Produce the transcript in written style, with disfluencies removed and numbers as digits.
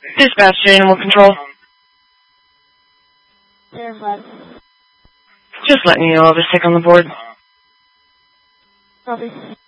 Dispatch to Animal Control. Verified. Just letting you know I'll just stick on the board. Copy.